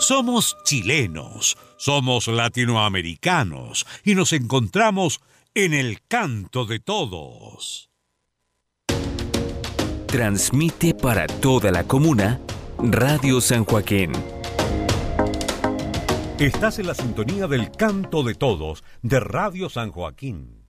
Somos chilenos, somos latinoamericanos y nos encontramos en el canto de todos. Transmite para toda la comuna Radio San Joaquín. Estás en la sintonía del canto de todos de Radio San Joaquín.